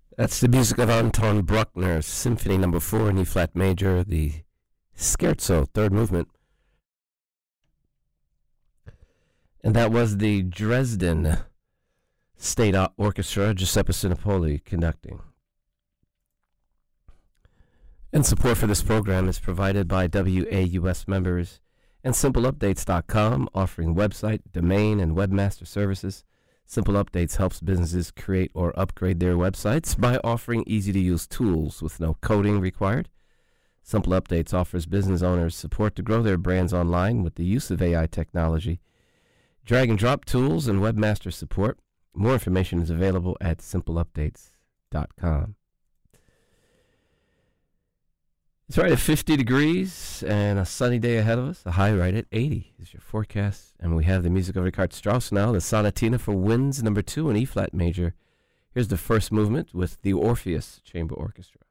That's the music of Anton Bruckner, Symphony No. 4 in E-flat major, the Scherzo, third movement. And that was the Dresden State Orchestra, Giuseppe Sinopoli conducting. And support for this program is provided by WAUS members and SimpleUpdates.com, offering website, domain, and webmaster services. Simple Updates helps businesses create or upgrade their websites by offering easy-to-use tools with no coding required. Simple Updates offers business owners support to grow their brands online with the use of AI technology, drag-and-drop tools, and webmaster support. More information is available at SimpleUpdates.com. It's right at 50 degrees and a sunny day ahead of us. A high right at 80 is your forecast. And we have the music of Richard Strauss now, the Sonatina for Winds No. 2 in E-flat major. Here's the first movement with the Orpheus Chamber Orchestra.